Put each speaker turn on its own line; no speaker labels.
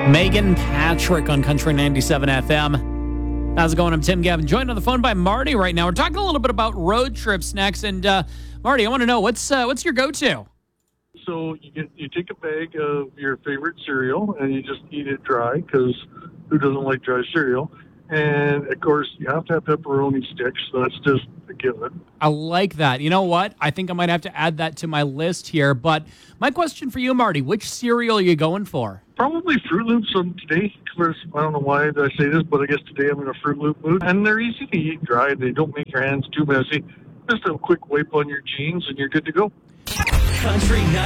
Megan Patrick on Country 97 FM. How's it going? I'm Tim Gavin, joined on the phone by Marty right now. We're talking a little bit about road trips next. And Marty, I want to know, what's your go-to?
So you take a bag of your favorite cereal and you just eat it dry, because who doesn't like dry cereal? And, of course, you have to have pepperoni sticks, so that's just a given.
I like that. You know what? I think I might have to add that to my list here. But my question for you, Marty, which cereal are you going for?
Probably Fruit Loops today. I don't know why I say this, but I guess today I'm in a Fruit Loop mood. And they're easy to eat dry. They don't make your hands too messy. Just a quick wipe on your jeans and you're good to go.
Country